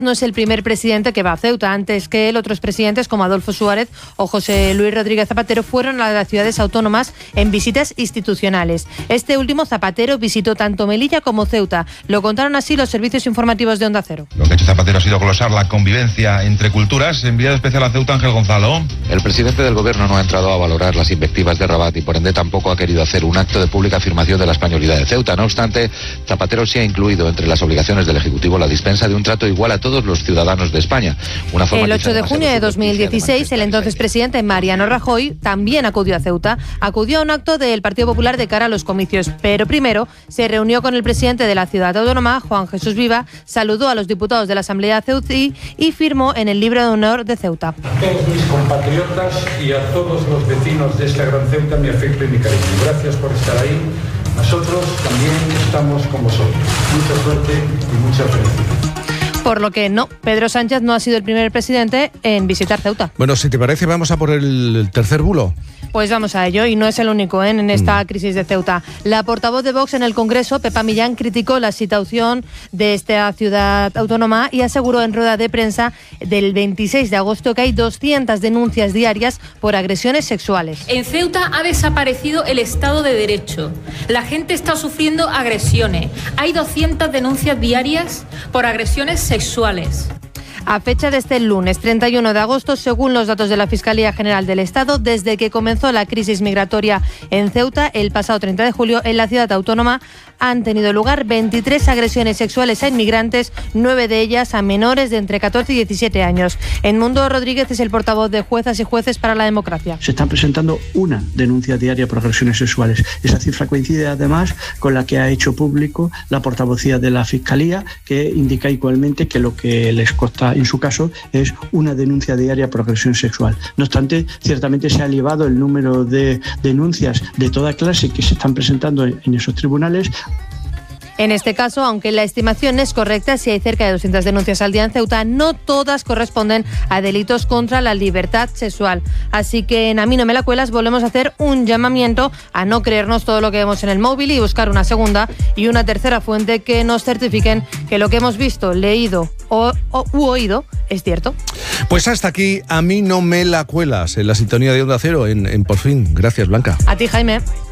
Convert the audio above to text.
no es el primer presidente que va a Ceuta. Antes que él, otros presidentes como Adolfo Suárez o José Luis Rodríguez Zapatero fueron a las ciudades autónomas en visitas institucionales. Este último, Zapatero, visitó tanto Melilla como Ceuta. Lo contaron así los servicios informativos de Onda Cero. Lo que ha hecho Zapatero ha sido glosar la convivencia entre culturas. Enviado especial a Ceuta, Ángel Gonzalo. El presidente del gobierno no ha entrado a valorar las invectivas de Rabat y por ende tampoco ha querido hacer un acto de pública afirmación de la españolidad de Ceuta. No obstante, Zapatero sí ha incluido entre las obligaciones del Ejecutivo la dispensa de un trato igual a todos los ciudadanos de España. El 8 de junio de 2016, el entonces presidente Mariano Rajoy también acudió a Ceuta. Acudió a un acto del Partido Popular de cara a los comicios, pero primero se reunió con el presidente de la ciudad autónoma, Juan Jesús Viva, saludó a los diputados de la Asamblea ceutí y firmó en el libro de honor de Ceuta. A todos mis compatriotas y a todos los vecinos de esta gran Ceuta, mi afecto y mi cariño. Gracias por estar ahí. Nosotros también estamos con vosotros. Mucha suerte y mucha felicidad. Por lo que no, Pedro Sánchez no ha sido el primer presidente en visitar Ceuta. Bueno, si te parece, vamos a por el tercer bulo. Pues vamos a ello, y no es el único en esta crisis de Ceuta. La portavoz de Vox en el Congreso, Pepa Millán, criticó la situación de esta ciudad autónoma y aseguró en rueda de prensa del 26 de agosto que hay 200 denuncias diarias por agresiones sexuales. En Ceuta ha desaparecido el Estado de Derecho. La gente está sufriendo agresiones. Hay 200 denuncias diarias por agresiones sexuales. A fecha de este lunes 31 de agosto, según los datos de la Fiscalía General del Estado, desde que comenzó la crisis migratoria en Ceuta el pasado 30 de julio, en la ciudad autónoma han tenido lugar 23 agresiones sexuales a inmigrantes, 9 de ellas a menores de entre 14 y 17 años. Edmundo Rodríguez es el portavoz de Juezas y Jueces para la Democracia. Se están presentando una denuncia diaria por agresiones sexuales. Esa cifra coincide además con la que ha hecho público la portavocía de la Fiscalía, que indica igualmente que lo que les consta en su caso es una denuncia diaria por agresión sexual. No obstante, ciertamente se ha elevado el número de denuncias de toda clase que se están presentando en esos tribunales. En este caso, aunque la estimación es correcta, si hay cerca de 200 denuncias al día en Ceuta, no todas corresponden a delitos contra la libertad sexual. Así que en A mí no me la cuelas volvemos a hacer un llamamiento a no creernos todo lo que vemos en el móvil y buscar una segunda y una tercera fuente que nos certifiquen que lo que hemos visto, leído u oído es cierto. Pues hasta aquí A mí no me la cuelas, en la sintonía de Onda Cero, en Por Fin. Gracias, Blanca. A ti, Jaime.